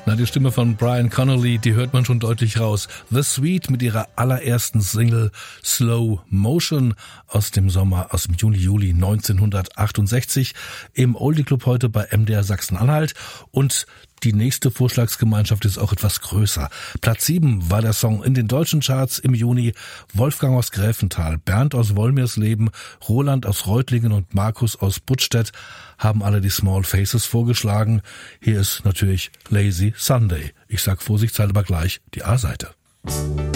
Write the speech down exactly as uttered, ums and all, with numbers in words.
Na, die Stimme von Brian Connolly, die hört man schon deutlich raus. The Sweet mit ihrer allerersten Single Slow Motion aus dem Sommer, aus dem Juni, Juli neunzehnhundertachtundsechzig im Oldie Club heute bei M D R Sachsen-Anhalt. Und die nächste Vorschlagsgemeinschaft ist auch etwas größer. Platz sieben war der Song in den deutschen Charts im Juni. Wolfgang aus Gräfenthal, Bernd aus Wolmirsleben, Roland aus Reutlingen und Markus aus Buttstedt haben alle die Small Faces vorgeschlagen. Hier ist natürlich Lazy Sunday. Ich sag vorsichtshalber gleich die A-Seite.